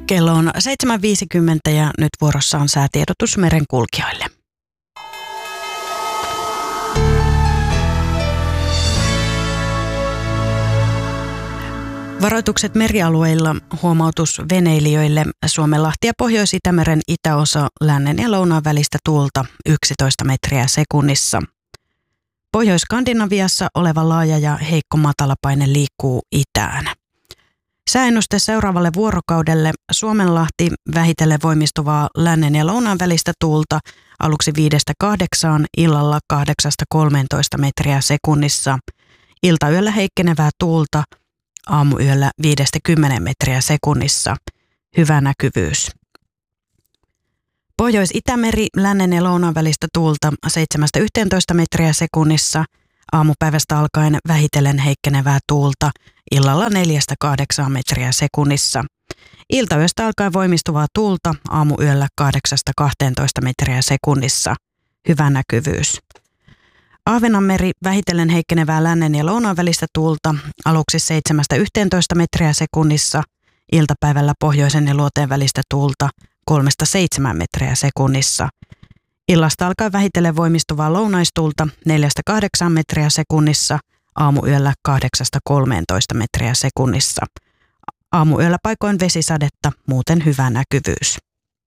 Kello on 7.50 ja nyt vuorossa on säätiedotus merenkulkijoille. Varoitukset merialueilla, huomautus veneilijöille, Suomenlahti ja Pohjois-Itämeren itäosa, lännen ja lounaan välistä tuulta 11 metriä sekunnissa. Pohjois-Skandinaviassa oleva laaja ja heikko matalapaine liikkuu itään. Sääennuste seuraavalle vuorokaudelle: Suomenlahti, vähitellen voimistuvaa lännen ja lounaan välistä tuulta, aluksi 5-8, illalla 8-13 metriä sekunnissa. Iltayöllä heikkenevää tuulta, aamuyöllä 5-10 metriä sekunnissa. Hyvä näkyvyys. Pohjois-Itämeri, lännen ja lounaan välistä tuulta 7-11 metriä sekunnissa. Aamupäivästä alkaen vähitellen heikkenevää tuulta, illalla 4-8 metriä sekunnissa. Iltayöstä alkaen voimistuvaa tuulta, aamuyöllä 8-12 metriä sekunnissa. Hyvä näkyvyys. Ahvenanmeri, vähitellen heikkenevää lännen ja lounaan välistä tuulta, aluksi 7-11 metriä sekunnissa. Iltapäivällä pohjoisen ja luoteen välistä tuulta 3-7 metriä sekunnissa. Illasta alkaa vähitellen voimistuvaa lounaistuulta 4-8 metriä sekunnissa, aamuyöllä 8-13 metriä sekunnissa. Aamuyöllä paikoin vesisadetta, muuten hyvä näkyvyys.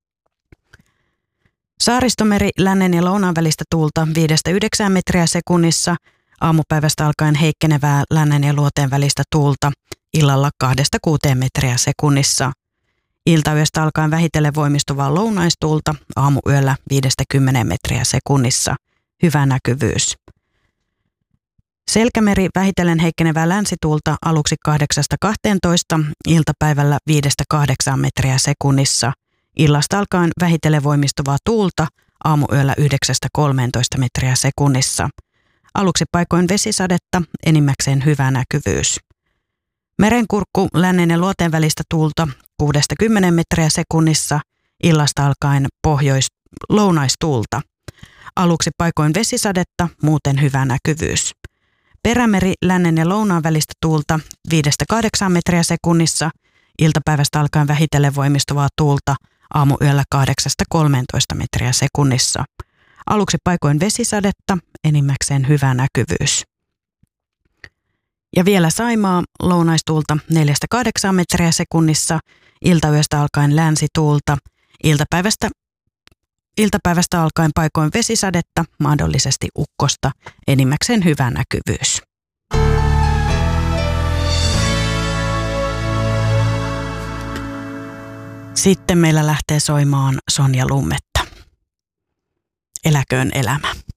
Saaristomeri, lännen ja lounaan välistä tuulta 5-9 metriä sekunnissa, aamupäivästä alkaen heikkenevää lännen ja luoteen välistä tuulta, illalla 2-6 metriä sekunnissa. Iltayöstä alkaen vähitellen voimistuvaa lounaistuulta, aamuyöllä 5-10 metriä sekunnissa. Hyvä näkyvyys. Selkämeri, vähitellen heikkenevää länsituulta, aluksi 8-12, iltapäivällä 5-8 metriä sekunnissa. Illasta alkaen vähitellen voimistuvaa tuulta, aamuyöllä 9-13 metriä sekunnissa. Aluksi paikoin vesisadetta, enimmäkseen hyvä näkyvyys. Merenkurkku, lännen ja luoteen välistä tuulta 6-10 metriä sekunnissa, illasta alkaen lounaistuulta. Aluksi paikoin vesisadetta, muuten hyvä näkyvyys. Perämeri, lännen ja lounaan välistä tuulta 5-8 metriä sekunnissa, iltapäivästä alkaen vähitellen voimistuvaa tuulta, aamuyöllä 8-13 metriä sekunnissa. Aluksi paikoin vesisadetta, enimmäkseen hyvä näkyvyys. Ja vielä Saimaa, lounaistuulta 4-8 metriä sekunnissa, iltayöstä alkaen länsituulta, iltapäivästä alkaen paikoin vesisadetta, mahdollisesti ukkosta, enimmäkseen hyvä näkyvyys. Sitten meillä lähtee soimaan Sonja Lummetta. Eläköön elämä.